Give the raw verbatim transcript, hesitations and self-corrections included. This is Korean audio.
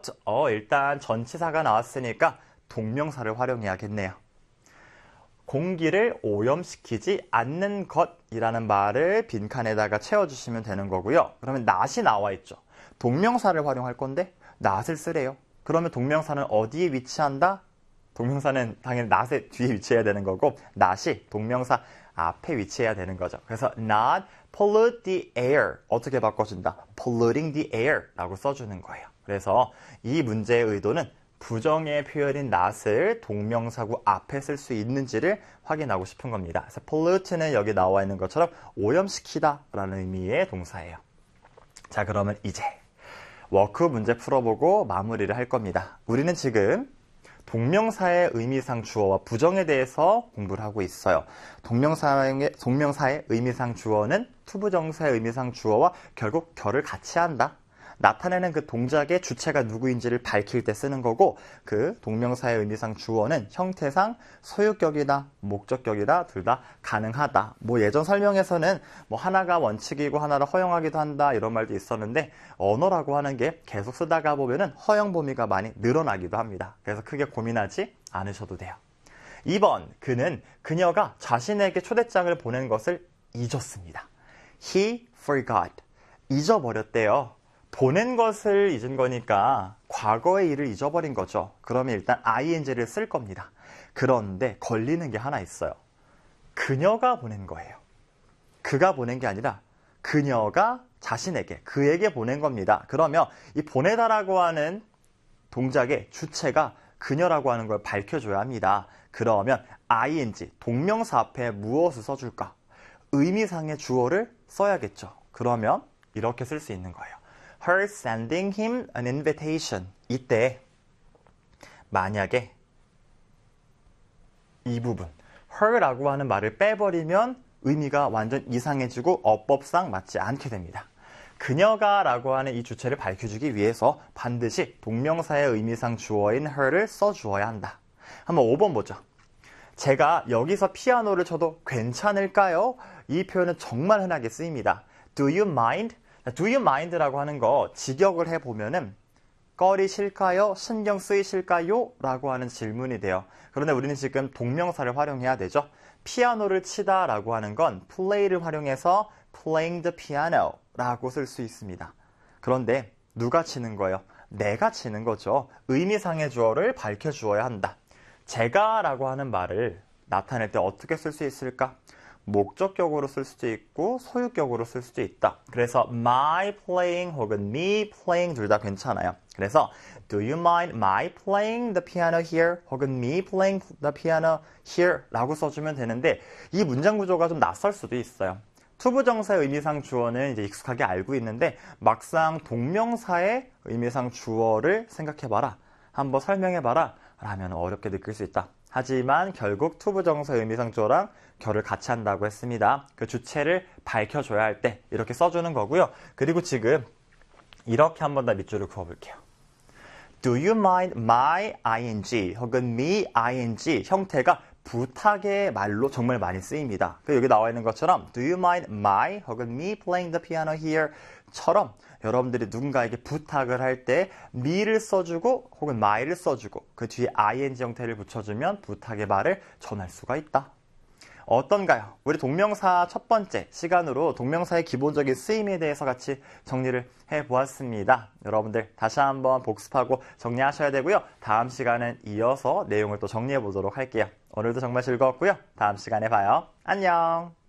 about, 어, 일단 전치사가 나왔으니까 동명사를 활용해야겠네요. 공기를 오염시키지 않는 것이라는 말을 빈칸에다가 채워주시면 되는 거고요. 그러면 not이 나와 있죠. 동명사를 활용할 건데 not을 쓰래요. 그러면 동명사는 어디에 위치한다? 동명사는 당연히 not의 뒤에 위치해야 되는 거고 not이 동명사 앞에 위치해야 되는 거죠. 그래서 not pollute the air 어떻게 바꿔준다? polluting the air 라고 써주는 거예요. 그래서 이 문제의 의도는 부정의 표현인 not을 동명사구 앞에 쓸 수 있는지를 확인하고 싶은 겁니다. 그래서 pollute는 여기 나와 있는 것처럼 오염시키다 라는 의미의 동사예요. 자, 그러면 이제 워크 문제 풀어보고 마무리를 할 겁니다. 우리는 지금 동명사의 의미상 주어와 부정에 대해서 공부를 하고 있어요. 동명사의, 동명사의 의미상 주어는 투부정사의 의미상 주어와 결국 결을 같이 한다. 나타내는 그 동작의 주체가 누구인지를 밝힐 때 쓰는 거고 그 동명사의 의미상 주어는 형태상 소유격이다, 목적격이다 둘 다 가능하다. 뭐 예전 설명에서는 뭐 하나가 원칙이고 하나를 허용하기도 한다 이런 말도 있었는데 언어라고 하는 게 계속 쓰다가 보면은 허용 범위가 많이 늘어나기도 합니다. 그래서 크게 고민하지 않으셔도 돼요. 이 번, 그는 그녀가 자신에게 초대장을 보낸 것을 잊었습니다. He forgot. 잊어버렸대요. 보낸 것을 잊은 거니까 과거의 일을 잊어버린 거죠. 그러면 일단 아이엔지를 쓸 겁니다. 그런데 걸리는 게 하나 있어요. 그녀가 보낸 거예요. 그가 보낸 게 아니라 그녀가 자신에게, 그에게 보낸 겁니다. 그러면 이 보내다라고 하는 동작의 주체가 그녀라고 하는 걸 밝혀줘야 합니다. 그러면 아이엔지, 동명사 앞에 무엇을 써줄까? 의미상의 주어를 써야겠죠. 그러면 이렇게 쓸 수 있는 거예요. Her sending him an invitation. 이때 만약에 이 부분 her라고 하는 말을 빼버리면 의미가 완전 이상해지고 어법상 맞지 않게 됩니다. 그녀가 라고 하는 이 주체를 밝혀주기 위해서 반드시 동명사의 의미상 주어인 her를 써주어야 한다. 한번 오 번 보죠. 제가 여기서 피아노를 쳐도 괜찮을까요? 이 표현은 정말 흔하게 쓰입니다. Do you mind? Do you mind라고 하는 거 직역을 해보면은 꺼리실까요? 신경 쓰이실까요? 라고 하는 질문이 돼요. 그런데 우리는 지금 동명사를 활용해야 되죠. 피아노를 치다 라고 하는 건 play를 활용해서 playing the piano 라고 쓸 수 있습니다. 그런데 누가 치는 거예요? 내가 치는 거죠. 의미상의 주어를 밝혀주어야 한다. 제가 라고 하는 말을 나타낼 때 어떻게 쓸 수 있을까? 목적격으로 쓸 수도 있고 소유격으로 쓸 수도 있다. 그래서 my playing 혹은 me playing 둘 다 괜찮아요. 그래서 do you mind my playing the piano here 혹은 me playing the piano here 라고 써주면 되는데 이 문장 구조가 좀 낯설 수도 있어요. 투부정사의 의미상 주어는 이제 익숙하게 알고 있는데 막상 동명사의 의미상 주어를 생각해봐라. 한번 설명해봐라. 라면 어렵게 느낄 수 있다. 하지만 결국 투부정사의 의미상 주어랑 결을 같이 한다고 했습니다. 그 주체를 밝혀줘야 할 때 이렇게 써주는 거고요. 그리고 지금 이렇게 한 번 더 밑줄을 그어볼게요. Do you mind my ing 혹은 me ing 형태가 부탁의 말로 정말 많이 쓰입니다. 여기 나와 있는 것처럼 Do you mind my 혹은 me playing the piano here 처럼 여러분들이 누군가에게 부탁을 할 때 me를 써주고 혹은 my를 써주고 그 뒤에 ing 형태를 붙여주면 부탁의 말을 전할 수가 있다. 어떤가요? 우리 동명사 첫 번째 시간으로 동명사의 기본적인 쓰임에 대해서 같이 정리를 해보았습니다. 여러분들 다시 한번 복습하고 정리하셔야 되고요. 다음 시간은 이어서 내용을 또 정리해 보도록 할게요. 오늘도 정말 즐거웠고요. 다음 시간에 봐요. 안녕!